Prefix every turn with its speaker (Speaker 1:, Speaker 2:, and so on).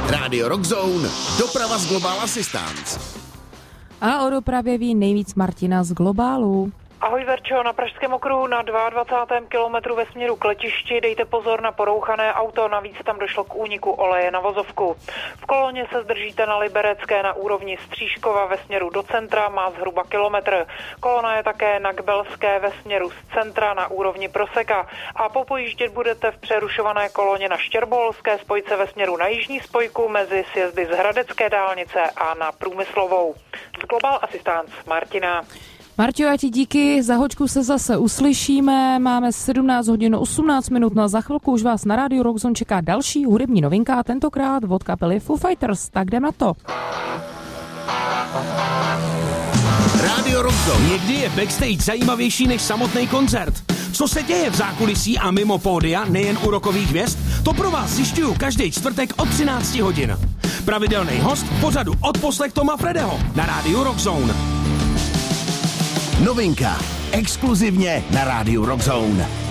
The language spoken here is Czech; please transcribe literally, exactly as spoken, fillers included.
Speaker 1: Rádio Rockzone, doprava z Global Assistance.
Speaker 2: A o dopravě ví nejvíc Martina z Globálu.
Speaker 3: Ahoj Verčo, na Pražském okruhu na dvacátém druhém kilometru ve směru k letišti dejte pozor na porouchané auto, navíc tam došlo k úniku oleje na vozovku. V koloně se zdržíte na Liberecké na úrovni Stříškova ve směru do centra, má zhruba kilometr. Kolona je také na Kbelské ve směru z centra na úrovni Proseka a popojíždět budete v přerušované koloně na Štěrboholské spojce ve směru na jižní spojku mezi sjezdy z Hradecké dálnice a na Průmyslovou. Z Global Assistance Martina.
Speaker 2: Marťo, a ti díky, za hoďku se zase uslyšíme, máme sedmnáct hodin osmnáct minut, no a za chvilku už vás na Rádiu Rockzone čeká další hudební novinka, tentokrát od kapely Foo Fighters, tak jdem na to.
Speaker 1: Rádio Rockzone.
Speaker 4: Někdy je backstage zajímavější než samotný koncert. Co se děje v zákulisí a mimo pódia, nejen u rockových hvězd, to pro vás zjišťuju každý čtvrtek od třináct hodin. Pravidelný host v pořadu Odposlech Toma Fredeho na Rádiu Rockzone.
Speaker 1: Novinka. Exkluzivně na Rádiu Rockzone.